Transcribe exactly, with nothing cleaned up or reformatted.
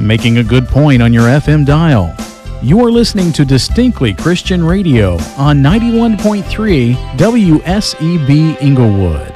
making a good point on your F M dial. You are listening to Distinctly Christian Radio on ninety-one point three W S E B Inglewood.